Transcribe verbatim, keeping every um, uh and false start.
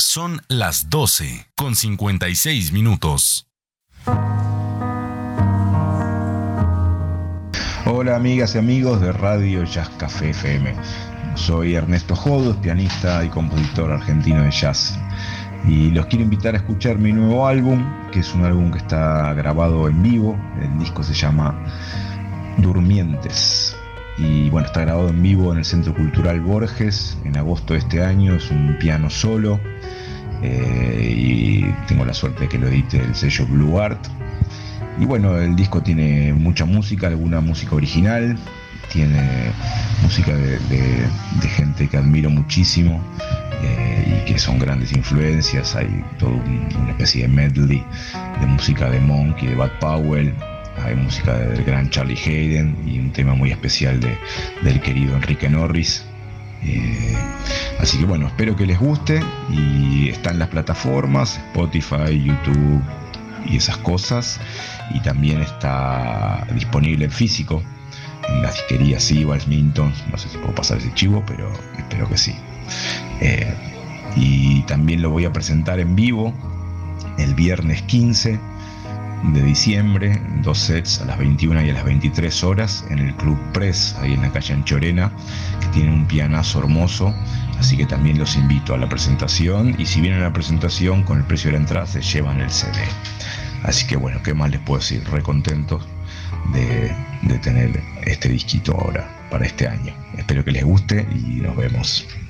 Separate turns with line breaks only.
Son las doce con cincuenta y seis minutos.
Hola amigas y amigos de Radio Jazz Café F M. Soy Ernesto Jodos, pianista y compositor argentino de jazz. Y los quiero invitar a escuchar mi nuevo álbum, que es un álbum que está grabado en vivo. El disco se llama Durmientes. Y bueno, está grabado en vivo en el Centro Cultural Borges en agosto de este año. Es un piano solo. Eh, y tengo la suerte de que lo edite el sello Blue Art. Y bueno, el disco tiene mucha música, alguna música original, tiene música de, de, de gente que admiro muchísimo eh, y que son grandes influencias. Hay toda un, una especie de medley de música de Monk y de Bud Powell, hay música del gran Charlie Haydn y un tema muy especial de, del querido Enrique Norris. Eh, así que bueno, espero que les guste y está en las plataformas Spotify, YouTube y esas cosas, y también está disponible en físico en las disquerías Sibals, Minton. No sé si puedo pasar ese chivo, pero espero que sí. Eh, y también lo voy a presentar en vivo el viernes quince de diciembre, dos sets a las veintiuna y a las veintitrés horas en el Club Press, ahí en la calle Anchorena, que tiene un pianazo hermoso. Así que también los invito a la presentación, y si vienen a la presentación con el precio de la entrada se llevan el C D. Así que bueno, ¿qué más les puedo decir? Re contentos de, de tener este disquito ahora para este año. Espero que les guste y nos vemos.